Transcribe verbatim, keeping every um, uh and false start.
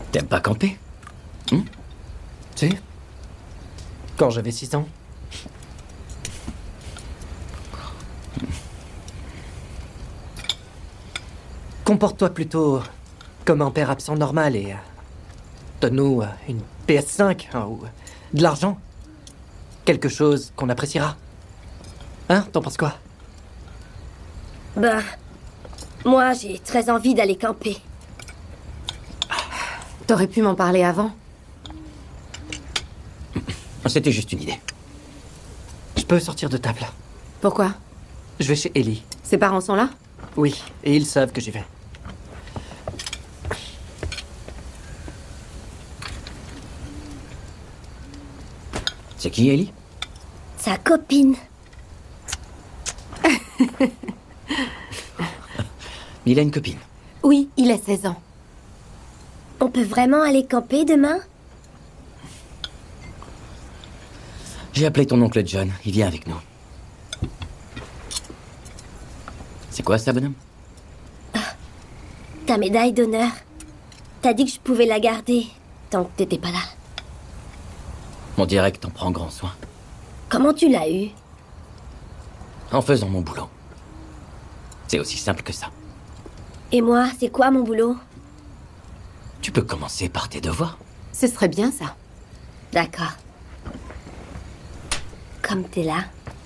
T'aimes pas camper? hmm Si. Quand j'avais six ans. Comporte-toi plutôt comme un père absent normal et... euh, donne-nous euh, une P S cinq, hein, ou de l'argent. Quelque chose qu'on appréciera. Hein? T'en penses quoi? Ben... Moi, j'ai très envie d'aller camper. T'aurais pu m'en parler avant. C'était juste une idée. Je peux sortir de table. Pourquoi? Je vais chez Ellie. Ses parents sont là? Oui, et ils savent que j'y vais. C'est qui, Ellie? Sa copine. Il a une copine. Oui, il a seize ans. On peut vraiment aller camper demain? J'ai appelé ton oncle John. Il vient avec nous. C'est quoi ça, bonhomme? Ta médaille d'honneur. T'as dit que je pouvais la garder tant que t'étais pas là. On dirait que t'en prends grand soin. Comment tu l'as eu? En faisant mon boulot. C'est aussi simple que ça. Et moi, c'est quoi mon boulot? Tu peux commencer par tes devoirs. Ce serait bien, ça. D'accord. Comme t'es là,